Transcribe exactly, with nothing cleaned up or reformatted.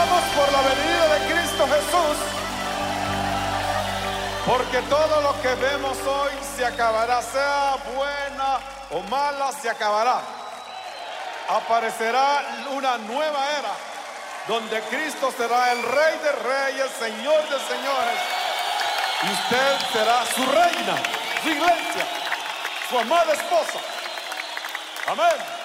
alegramos por la venida de Cristo Jesús, porque todo lo que vemos hoy se acabará, sea buena o mala, se acabará. Aparecerá una nueva era, donde Cristo será el Rey de Reyes, Señor de Señores, y usted será su reina, su iglesia, su amada esposa. Amén.